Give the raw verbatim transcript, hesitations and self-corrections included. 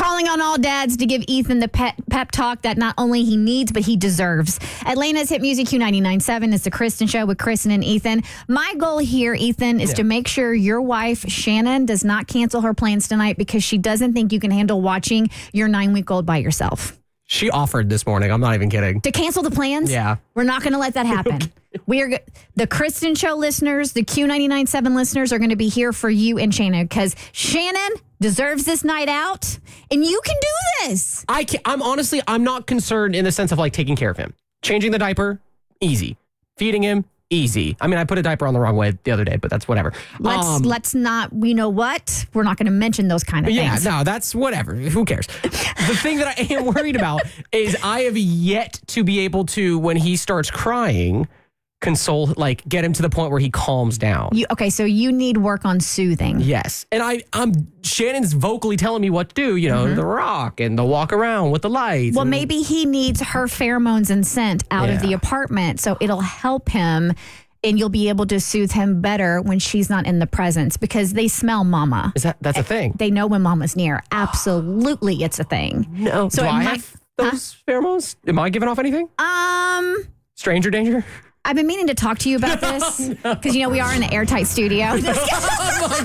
calling on all dads to give Ethan the pep, pep talk that not only he needs, but he deserves. Atlanta's Hit Music Q ninety-nine point seven is the Kristen Show with Kristen and Ethan. My goal here, Ethan, is yeah. to make sure your wife, Shannon, does not cancel her plans tonight because she doesn't think you can handle watching your nine-week-old by yourself. She offered this morning. I'm not even kidding. To cancel the plans? Yeah. We're not going to let that happen. Okay. We are the Kristen Show listeners, the Q ninety-nine point seven listeners are going to be here for you and Shannon because Shannon deserves this night out, and you can do this. I can, I'm honestly, I'm not concerned in the sense of like taking care of him. Changing the diaper, easy. Feeding him, easy. I mean, I put a diaper on the wrong way the other day, but that's whatever. Let's um, let's not, we know what? We're not going to mention those kind of yeah, things. Yeah, no, that's whatever. Who cares? The thing that I am worried about is I have yet to be able to, when he starts crying, console, like get him to the point where he calms down. You, okay, so you need work on soothing. Yes. And I, I'm, Shannon's vocally telling me what to do, you know, mm-hmm. the rock and the walk around with the lights. Well, and, maybe he needs her pheromones and scent out yeah. of the apartment, so it'll help him. And you'll be able to soothe him better when she's not in the presence because they smell mama. Is that that's a thing? They know when mama's near. Absolutely, it's a thing. No. So do I might, have those huh? pheromones? Am I giving off anything? Um, Stranger danger? I've been meaning to talk to you about this because, oh, no. you know, we are in an airtight studio. Oh, my